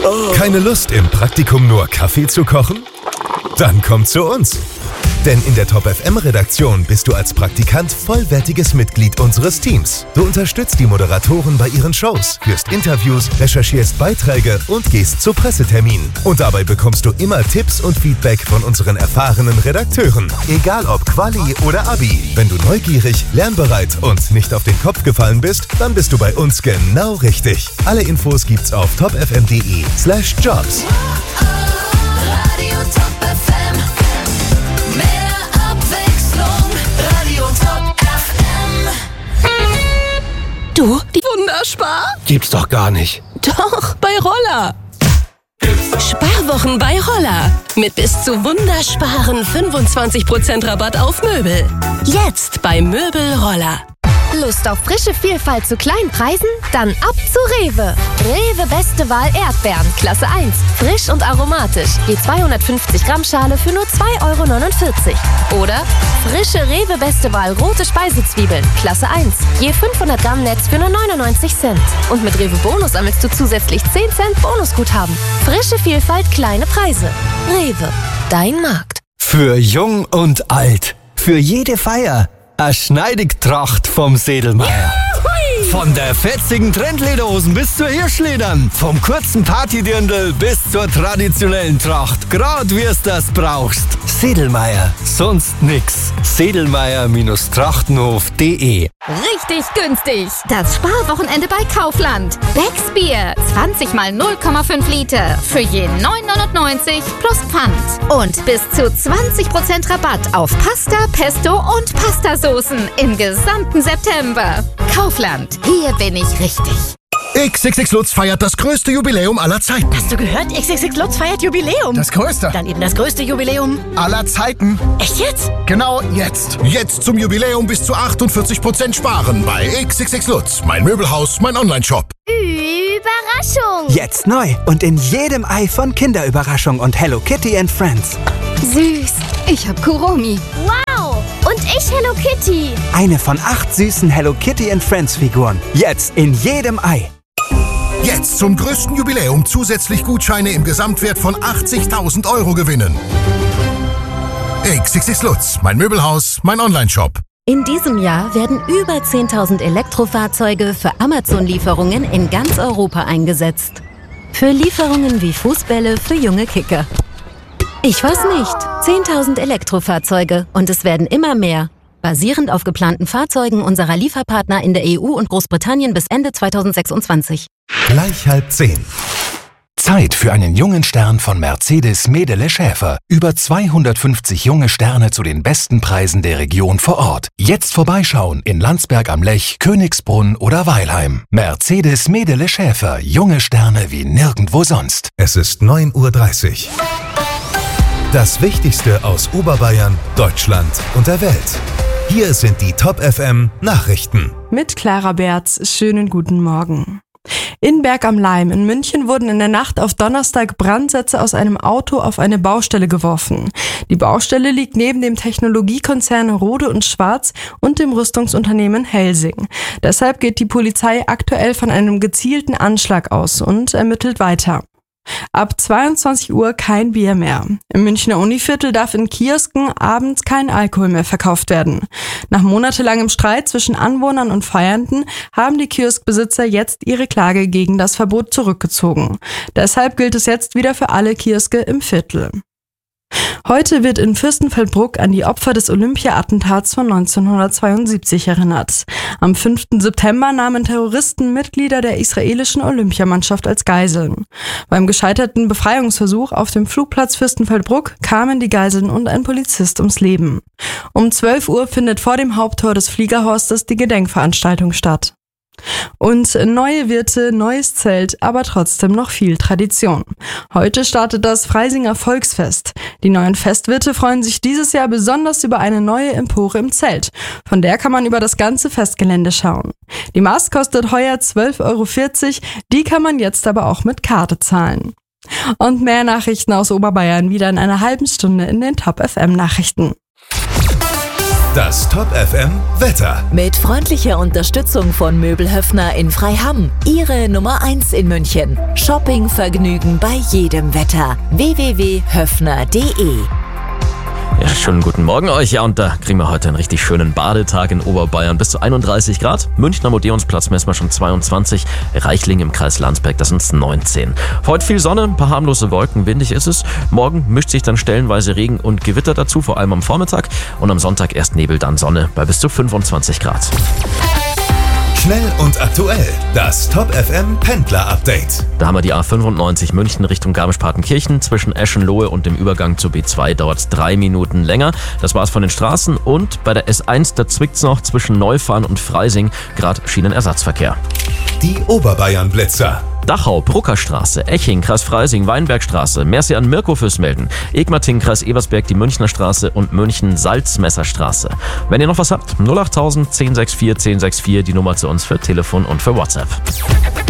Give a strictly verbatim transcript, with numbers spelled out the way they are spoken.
Keine Lust, im Praktikum nur Kaffee zu kochen? Dann komm zu uns. Denn in der Top F M-Redaktion bist du als Praktikant vollwertiges Mitglied unseres Teams. Du unterstützt die Moderatoren bei ihren Shows, führst Interviews, recherchierst Beiträge und gehst zu Presseterminen. Und dabei bekommst du immer Tipps und Feedback von unseren erfahrenen Redakteuren. Egal ob Quali oder Abi. Wenn du neugierig, lernbereit und nicht auf den Kopf gefallen bist, dann bist du bei uns genau richtig. Alle Infos gibt's auf topfm.de slash jobs. Radio Top F M. Mehr Abwechslung. Radio Top F M. Du, die Wunderspar? Gibt's doch gar nicht. Doch, bei Roller. Sparwochen bei Roller. Mit bis zu wundersparen fünfundzwanzig Prozent Rabatt auf Möbel. Jetzt bei Möbel Roller. Lust auf frische Vielfalt zu kleinen Preisen? Dann ab zu Rewe. Rewe Beste Wahl Erdbeeren, Klasse eins. Frisch und aromatisch. Je zweihundertfünfzig Gramm Schale für nur zwei Euro neunundvierzig. Oder frische Rewe Beste Wahl rote Speisezwiebeln, Klasse eins. Je fünfhundert Gramm Netz für nur neunundneunzig Cent. Und mit Rewe Bonus sammelst du zusätzlich zehn Cent Bonusguthaben. Frische Vielfalt, kleine Preise. Rewe, dein Markt. Für jung und alt. Für jede Feier. A Schneidigtracht vom Sedelmeier. Von der fetzigen Trendlederhosen bis zur Hirschledern. Vom kurzen Partydirndl bis zur traditionellen Tracht. Grad wie es das brauchst. Sedelmeier. Sonst nix. Sedelmeier Trachtenhof punkt de. Richtig günstig. Das Sparwochenende bei Kaufland. Becks Bier. zwanzig mal null Komma fünf Liter. Für je neun neunundneunzig plus Pfand. Und bis zu zwanzig Prozent Rabatt auf Pasta, Pesto und Pastasoßen im gesamten September. Kaufland. Hier bin ich richtig. X X X Lutz feiert das größte Jubiläum aller Zeiten. Hast du gehört? X X X Lutz feiert Jubiläum. Das größte. Dann eben das größte Jubiläum aller Zeiten. Echt jetzt? Genau jetzt. Jetzt zum Jubiläum bis zu achtundvierzig Prozent sparen bei X X X Lutz. Mein Möbelhaus, mein Online-Shop. Überraschung! Jetzt neu und in jedem Ei von Kinderüberraschung und Hello Kitty and Friends. Süß. Ich hab Kuromi. Wow! Und ich Hello Kitty. Eine von acht süßen Hello Kitty and Friends Figuren. Jetzt in jedem Ei. Jetzt zum größten Jubiläum zusätzlich Gutscheine im Gesamtwert von achtzigtausend Euro gewinnen. X X X Lutz, mein Möbelhaus, mein Online-Shop. In diesem Jahr werden über zehntausend Elektrofahrzeuge für Amazon-Lieferungen in ganz Europa eingesetzt. Für Lieferungen wie Fußbälle für junge Kicker. Ich weiß nicht. zehntausend Elektrofahrzeuge und es werden immer mehr. Basierend auf geplanten Fahrzeugen unserer Lieferpartner in der E U und Großbritannien bis Ende zweitausendsechsundzwanzig. Gleich halb zehn. Zeit für einen jungen Stern von Mercedes Medele Schäfer. Über zweihundertfünfzig junge Sterne zu den besten Preisen der Region vor Ort. Jetzt vorbeischauen in Landsberg am Lech, Königsbrunn oder Weilheim. Mercedes Medele Schäfer. Junge Sterne wie nirgendwo sonst. Es ist neun Uhr dreißig. Das Wichtigste aus Oberbayern, Deutschland und der Welt. Hier sind die Top F M Nachrichten. Mit Clara Berz, schönen guten Morgen. In Berg am Laim in München wurden in der Nacht auf Donnerstag Brandsätze aus einem Auto auf eine Baustelle geworfen. Die Baustelle liegt neben dem Technologiekonzern Rode und Schwarz und dem Rüstungsunternehmen Helsing. Deshalb geht die Polizei aktuell von einem gezielten Anschlag aus und ermittelt weiter. Ab zweiundzwanzig Uhr kein Bier mehr. Im Münchner Univiertel darf in Kiosken abends kein Alkohol mehr verkauft werden. Nach monatelangem Streit zwischen Anwohnern und Feiernden haben die Kioskbesitzer jetzt ihre Klage gegen das Verbot zurückgezogen. Deshalb gilt es jetzt wieder für alle Kioske im Viertel. Heute wird in Fürstenfeldbruck an die Opfer des Olympia-Attentats von neunzehnhundertzweiundsiebzig erinnert. Am fünften September nahmen Terroristen Mitglieder der israelischen Olympiamannschaft als Geiseln. Beim gescheiterten Befreiungsversuch auf dem Flugplatz Fürstenfeldbruck kamen die Geiseln und ein Polizist ums Leben. Um zwölf Uhr findet vor dem Haupttor des Fliegerhorstes die Gedenkveranstaltung statt. Und neue Wirte, neues Zelt, aber trotzdem noch viel Tradition. Heute startet das Freisinger Volksfest. Die neuen Festwirte freuen sich dieses Jahr besonders über eine neue Empore im Zelt. Von der kann man über das ganze Festgelände schauen. Die Maß kostet heuer zwölf Euro vierzig, die kann man jetzt aber auch mit Karte zahlen. Und mehr Nachrichten aus Oberbayern wieder in einer halben Stunde in den Top F M Nachrichten. Das Top F M Wetter. Mit freundlicher Unterstützung von Möbelhöfner in Freiham. Ihre Nummer eins in München. Shoppingvergnügen bei jedem Wetter. w w w punkt höfner punkt d e. Ja, schönen guten Morgen euch. Ja, und da kriegen wir heute einen richtig schönen Badetag in Oberbayern. Bis zu einunddreißig Grad. Münchner Odeonsplatz messen wir schon zweiundzwanzig. Reichling im Kreis Landsberg, das sind neunzehn. Heute viel Sonne, ein paar harmlose Wolken. Windig ist es. Morgen mischt sich dann stellenweise Regen und Gewitter dazu, vor allem am Vormittag. Und am Sonntag erst Nebel, dann Sonne bei bis zu fünfundzwanzig Grad. Schnell und aktuell. Das Top F M Pendler Update. Da haben wir die A fünfundneunzig München Richtung Garmisch-Partenkirchen. Zwischen Eschenlohe und dem Übergang zur B zwei dauert es drei Minuten länger. Das war's von den Straßen. Und bei der S eins, da zwickt's noch zwischen Neufahren und Freising. Gerade Schienenersatzverkehr. Die Oberbayern-Blitzer. Dachau, Bruckerstraße, Eching, Kreis Freising, Weinbergstraße, Merci an Mirko fürs Melden, Egmating, Kreis Ebersberg, die Münchner Straße und München Salzmesserstraße. Wenn ihr noch was habt, null achttausend, zehn sechs vier, zehn sechs vier, die Nummer zu uns für Telefon und für WhatsApp.